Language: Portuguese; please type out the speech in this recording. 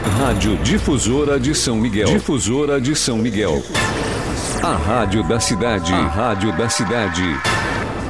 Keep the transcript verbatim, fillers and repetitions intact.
Rádio Difusora de São Miguel. Difusora de São Miguel. A rádio da cidade. A rádio da cidade.